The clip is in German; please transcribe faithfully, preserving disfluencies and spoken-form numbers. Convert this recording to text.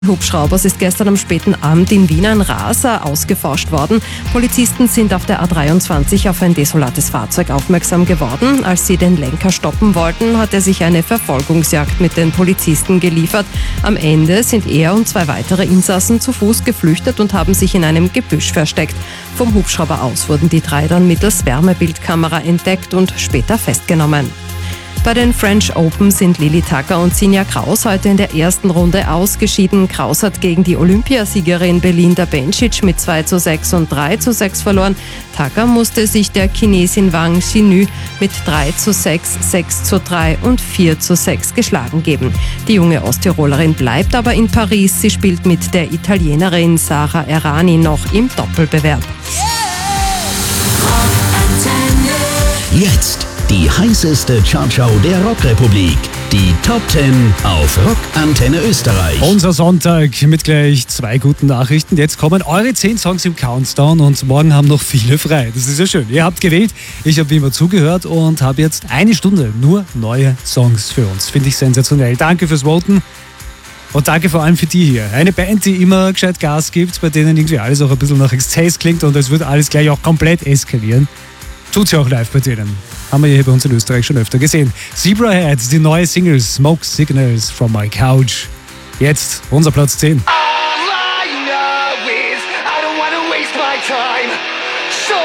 Hubschraubers ist gestern am späten Abend in Wien ein Raser ausgeforscht worden. Polizisten sind auf der A dreiundzwanzig auf ein desolates Fahrzeug aufmerksam geworden. Als sie den Lenker stoppen wollten, hat er sich eine Verfolgungsjagd mit den Polizisten geliefert. Am Ende sind er und zwei weitere Insassen zu Fuß geflüchtet und haben sich in einem Gebüsch versteckt. Vom Hubschrauber aus wurden die drei dann mittels Wärmebildkamera entdeckt und später festgenommen. Bei den French Open sind Lilly Tucker und Sinja Kraus heute in der ersten Runde ausgeschieden. Kraus hat gegen die Olympiasiegerin Belinda Bencic mit zwei zu sechs und drei zu sechs verloren. Tucker musste sich der Chinesin Wang Xinyu mit drei zu sechs, sechs zu drei und vier zu sechs geschlagen geben. Die junge Osttirolerin bleibt aber in Paris. Sie spielt mit der Italienerin Sara Errani noch im Doppelbewerb. Jetzt die heißeste Chartshow der Rockrepublik. Die Top zehn auf Rockantenne Österreich. Unser Sonntag mit gleich zwei guten Nachrichten. Jetzt kommen eure zehn Songs im Countdown und morgen haben noch viele frei. Das ist ja schön. Ihr habt gewählt, ich habe wie immer zugehört und habe jetzt eine Stunde nur neue Songs für uns. Finde ich sensationell. Danke fürs Voten. Und danke vor allem für die hier. Eine Band, die immer gescheit Gas gibt, bei denen irgendwie alles auch ein bisschen nach Exzess klingt und es wird alles gleich auch komplett eskalieren. Tut's ja auch live bei denen. Haben wir hier bei uns in Österreich schon öfter gesehen. Zebrahead, die neue Single Smoke Signals from My Couch. Jetzt unser Platz zehn.